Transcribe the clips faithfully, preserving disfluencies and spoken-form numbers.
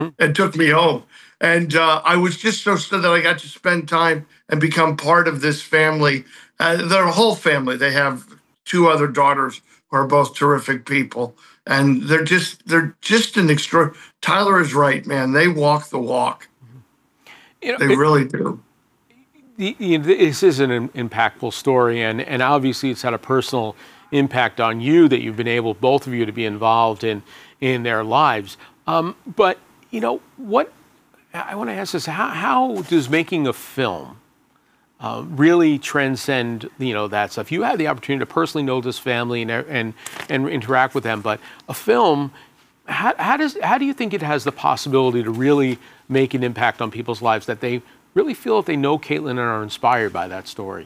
and took me home. And uh, I was just so stunned that I got to spend time and become part of this family. Uh, their whole family. They have two other daughters who are both terrific people. And they're just they're just an extra. Tyler is right, man. They walk the walk. You know, they it, really do. The, the, this is an impactful story, and, and obviously it's had a personal impact on you that you've been able, both of you, to be involved in in their lives. Um, but, you know, what I want to ask is, how, how does making a film uh, really transcend, you know, that stuff? You had the opportunity to personally know this family and and, and interact with them, but a film, how, how does how do you think it has the possibility to really make an impact on people's lives, that they really feel that they know Caitlin and are inspired by that story?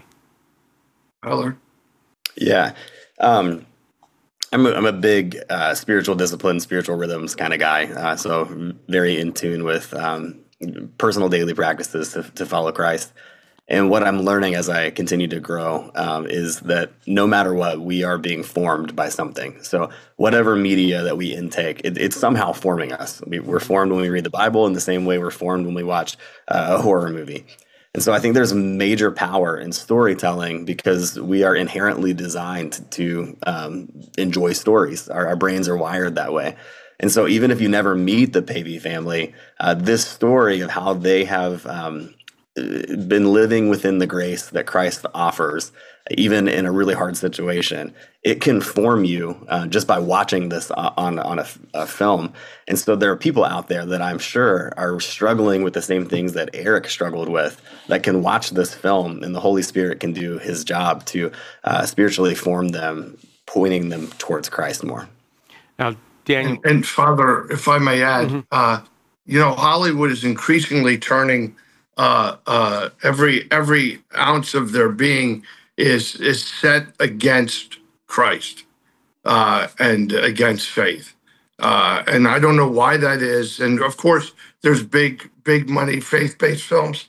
Tyler? Yeah. Um, I'm a, I'm a big uh, spiritual discipline, spiritual rhythms kind of guy. Uh, so very in tune with um, personal daily practices to, to follow Christ. And what I'm learning as I continue to grow um, is that no matter what, we are being formed by something. So whatever media that we intake, it, it's somehow forming us. We, we're formed when we read the Bible in the same way we're formed when we watch uh, a horror movie. And so I think there's major power in storytelling because we are inherently designed to um, enjoy stories. Our, our brains are wired that way. And so even if you never meet the Pavey family, uh, this story of how they have um, been living within the grace that Christ offers, even in a really hard situation, it can form you uh, just by watching this on, on a, a film. And so there are people out there that I'm sure are struggling with the same things that Eric struggled with, that can watch this film, and the Holy Spirit can do his job to uh, spiritually form them, pointing them towards Christ more. Now, Daniel. And, and Father, if I may add, mm-hmm. uh, you know, Hollywood is increasingly turning uh, uh, every every ounce of their being is is set against Christ uh, and against faith. Uh, and I don't know why that is. And of course, there's big, big money faith-based films.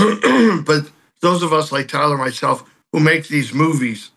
But those of us like Tyler and myself who make these movies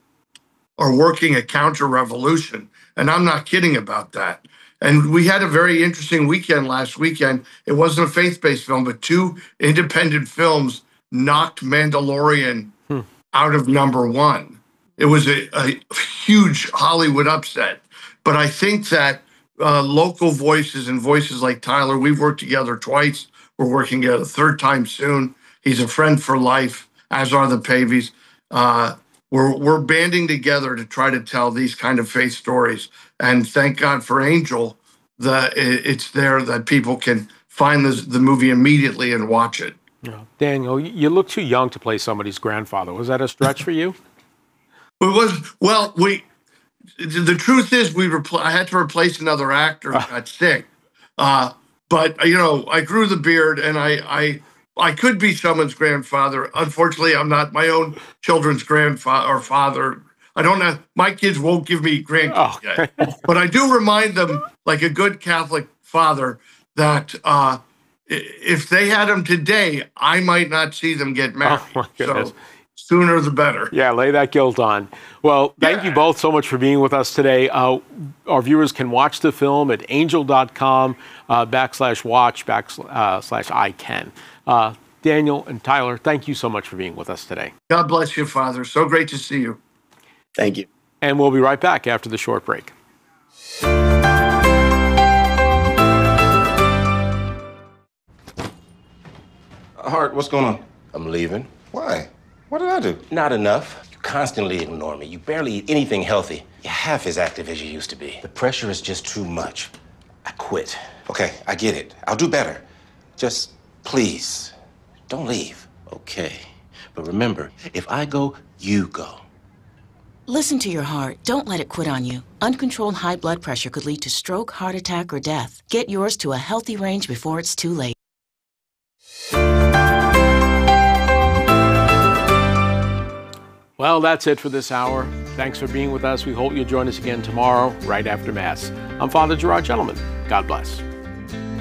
are working a counter-revolution. And I'm not kidding about that. And we had a very interesting weekend last weekend. It wasn't a faith-based film, but two independent films knocked Mandalorian hmm. out of number one. It was a, a huge Hollywood upset. But I think that uh, local voices and voices like Tyler, we've worked together twice. We're working together a third time soon. He's a friend for life, as are the Paveys. Uh, we're, we're banding together to try to tell these kind of faith stories. And thank God for Angel that it's there that people can find this, the movie immediately and watch it. Yeah. Daniel, you look too young to play somebody's grandfather. Was that a stretch for you? It was. Well, we. The truth is, we repl- I had to replace another actor who got sick. Uh, but you know, I grew the beard, and I, I, I could be someone's grandfather. Unfortunately, I'm not my own children's grandfather or father. I don't know. My kids won't give me grandkids oh. yet, but I do remind them, like a good Catholic father, that uh, if they had them today, I might not see them get married. Oh my goodness. So, sooner the better. Yeah, lay that guilt on. Well, thank yeah. you both so much for being with us today. Uh, our viewers can watch the film at angel.com uh, backslash watch backslash uh, I can. Uh, Daniel and Tyler, thank you so much for being with us today. God bless you, Father. So great to see you. Thank you. And we'll be right back after the short break. Hart, what's going on? I'm leaving. Why? What did I do? Not enough. You constantly ignore me. You barely eat anything healthy. You're half as active as you used to be. The pressure is just too much. I quit. Okay, I get it. I'll do better. Just please, don't leave. Okay. But remember, if I go, you go. Listen to your heart. Don't let it quit on you. Uncontrolled high blood pressure could lead to stroke, heart attack, or death. Get yours to a healthy range before it's too late. Well, that's it for this hour. Thanks for being with us. We hope you'll join us again tomorrow, right after Mass. I'm Father Gerard Gentleman. God bless.